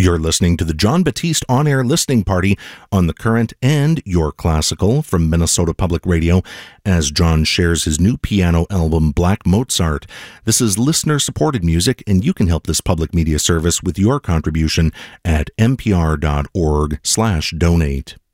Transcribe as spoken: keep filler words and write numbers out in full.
You're listening to the Jon Batiste On-Air Listening Party on The Current and Your Classical from Minnesota Public Radio as Jon shares his new piano album, Black Mozart. This is listener-supported music, and you can help this public media service with your contribution at npr dot org slash donate.